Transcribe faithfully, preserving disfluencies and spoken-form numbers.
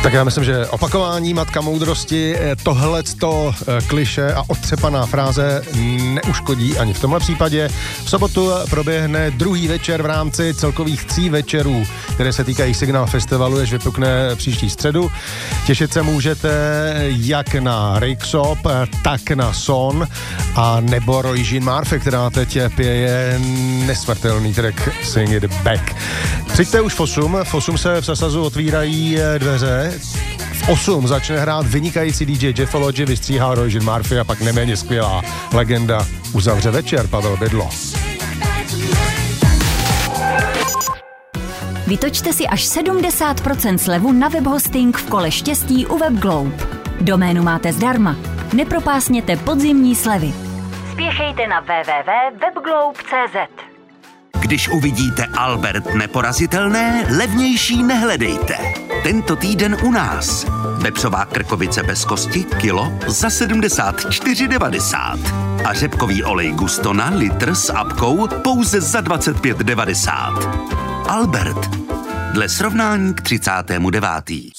Tak já myslím, že opakování matka moudrosti, tohleto klišé a otřepaná fráze neuškodí ani v tomhle případě. V sobotu proběhne druhý večer v rámci celkových tří večerů, které se týkají Signál festivalu, jež vypukne příští středu. Těšit se můžete jak na Rixop, tak na Son a nebo Roy Jean Murphy, která teď pěje nesmrtelný track Sing It Back. Přijďte už v osm, v osm se v Sasazu otvírají dveře. V osm začne hrát vynikající dý džej Jeffology, vystříhá Roy Jean Murphy a pak neméně skvělá legenda uzavře večer Pavel Bydlo. Vytočte si až sedmdesát procent slevu na webhosting v kole štěstí u WebGlobe. Doménu máte zdarma. Nepropásněte podzimní slevy. Spěchejte na w w w tečka webglobe tečka c z. Když uvidíte Albert neporazitelné, levnější nehledejte. Tento týden u nás. Vepřová krkovice bez kosti kilo za sedmdesát čtyři devadesát. A řepkový olej Gustona litr s apkou pouze za dvacet pět devadesát. Albert. Dle srovnání k třicátému devátému